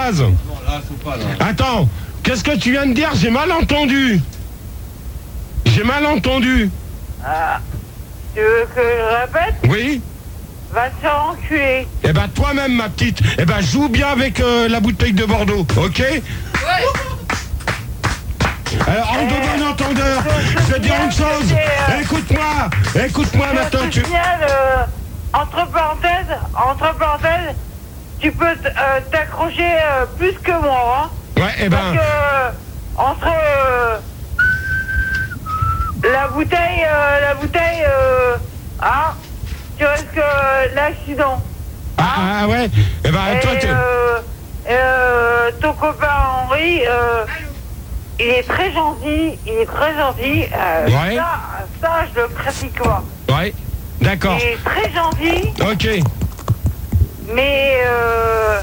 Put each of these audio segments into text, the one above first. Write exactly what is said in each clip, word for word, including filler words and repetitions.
Françoise. Non, là, faut pas, là. Attends, qu'est-ce que tu viens de dire? J'ai mal entendu. J'ai mal entendu. Ah, tu veux que je répète? Oui. Va te faire enculer. Eh ben toi-même, ma petite, eh ben joue bien avec euh, la bouteille de Bordeaux, ok? Ouais. Alors, en de bon entendeur, je vais dire une chose. Écoute-moi, écoute-moi maintenant. Je Tu... te signale, euh, entre parenthèses, entre parenthèses, tu peux t- euh, t'accrocher euh, plus que moi, hein. Ouais, eh ben... Parce que, euh, entre euh, la bouteille, euh, la bouteille, euh, hein, tu risques euh, l'accident. Ah, ah, ouais, eh ben Et toi, tu... euh, euh, ton copain Henri, euh, il est très gentil, il est très gentil. Euh, Ouais. Ça, ça, je le pratique pas. Ouais, d'accord. Il est très gentil, Ok. mais euh,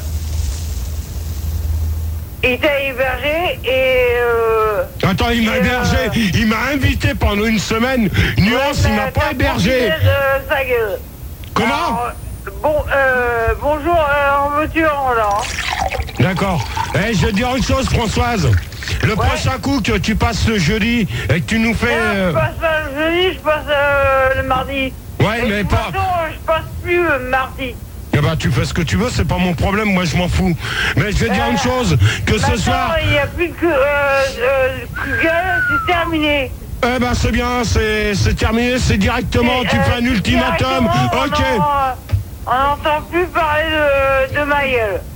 il t'a hébergé et... Euh, Attends, il m'a et, hébergé, euh, il m'a invité pendant une semaine. Nuance, ouais, il m'a t'as pas hébergé. profité de sa gueule. Comment? Alors, bon, euh, bonjour, euh, en veux-tu en là, hein. D'accord. Eh, je vais te dire une chose, Françoise. Le Ouais. prochain coup que tu passes le jeudi et que tu nous fais... Là, euh, je passe pas le jeudi, je passe euh, le mardi. Ouais, Et mais de toute pas... façon, euh, je passe plus le mardi. Eh ben, tu fais ce que tu veux, c'est pas mon problème, moi je m'en fous. Mais je vais dire Euh, une chose, que ce Maintenant, soir... il n'y a plus de cul- euh, euh, cul gueule, c'est terminé. Eh ben, c'est bien, c'est c'est terminé, c'est directement, Et, tu euh, fais un ultimatum. directement, Ok. On n'entend plus parler de, de ma gueule.